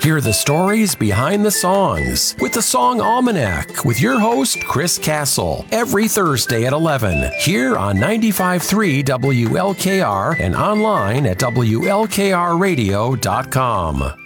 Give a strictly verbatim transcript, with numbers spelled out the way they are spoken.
Hear the stories behind the songs with the Song Almanac with your host, Chris Castle, every Thursday at eleven here on ninety-five point three W L K R and online at W L K R radio dot com.